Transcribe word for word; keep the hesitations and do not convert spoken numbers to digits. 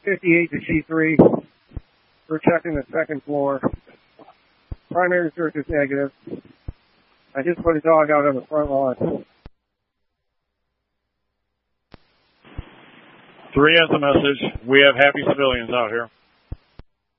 fifty-eight to C three. We're checking the second floor. Primary search is negative. I just put a dog out on the front lawn. Three has the message. We have happy civilians out here.